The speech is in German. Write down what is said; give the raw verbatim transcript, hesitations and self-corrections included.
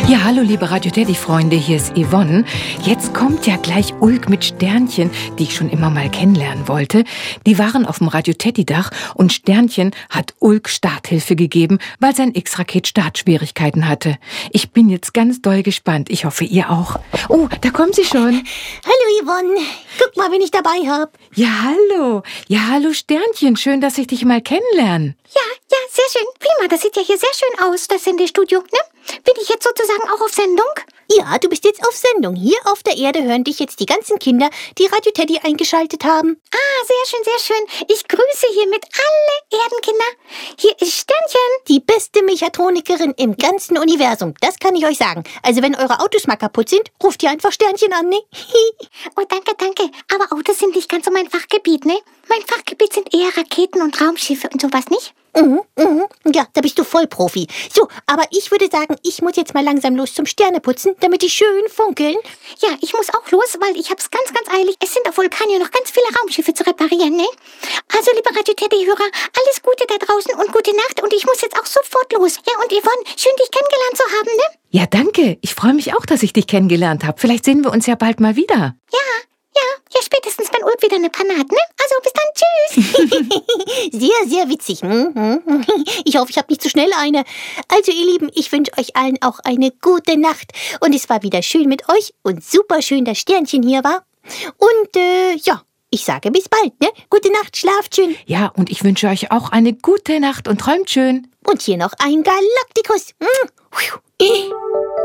Ja, hallo liebe Radio Teddy-Freunde, hier ist Yvonne. Jetzt kommt ja gleich Ulk mit Sternchen, die ich schon immer mal kennenlernen wollte. Die waren auf dem Radio Teddy-Dach und Sternchen hat Ulk Starthilfe gegeben, weil sein X-Raket Startschwierigkeiten hatte. Ich bin jetzt ganz doll gespannt. Ich hoffe, ihr auch. Oh, da kommen sie schon. Hallo Yvonne, guck mal, wen ich dabei habe. Ja, hallo. Ja, hallo Sternchen, schön, dass ich dich mal kennenlerne. Ja, ja, sehr schön. Prima, das sieht ja hier sehr schön aus, das Sendestudio, ne? Bin ich jetzt sozusagen auch auf Sendung? Ja, du bist jetzt auf Sendung. Hier auf der Erde hören dich jetzt die ganzen Kinder, die Radio Teddy eingeschaltet haben. Ah, sehr schön, sehr schön. Ich grüße hiermit alle Erdenkinder. Hier ist Sternchen. Die beste Mechatronikerin im ganzen Universum, das kann ich euch sagen. Also wenn eure Autos mal kaputt sind, ruft ihr einfach Sternchen an, ne? Oh, danke, danke. Aber Autos sind nicht ganz so mein Fachgebiet, ne? Mein Fachgebiet sind eher Raketen und Raumschiffe und sowas, nicht? Mhm, mhm. Ja, da bist du voll Profi. So, aber ich würde sagen, ich muss jetzt mal langsam los zum Sterneputzen, damit die schön funkeln. Ja, ich muss auch los, weil ich hab's ganz, ganz eilig. Es sind auf Vulkanion noch ganz viele Raumschiffe zu reparieren, ne? Also, liebe Radio Teddy-Hörer, alles Gute da draußen und gute Nacht. Und ich muss jetzt auch sofort los. Ja, und Yvonne, schön dich kennengelernt zu haben, ne? Ja, danke. Ich freue mich auch, dass ich dich kennengelernt habe. Vielleicht sehen wir uns ja bald mal wieder. Ja, ja, ja, spätestens, wenn Ulk wieder eine Panne hat, ne? Also, bis dann, tschüss. Sehr, sehr witzig. Ich hoffe, ich habe nicht zu schnell eine. Also, ihr Lieben, ich wünsche euch allen auch eine gute Nacht. Und es war wieder schön mit euch und super schön, dass Sternchen hier war. Und, äh, ja, ich sage bis bald, ne? Gute Nacht, schlaft schön. Ja, und ich wünsche euch auch eine gute Nacht und träumt schön. Und hier noch ein Galaktikus.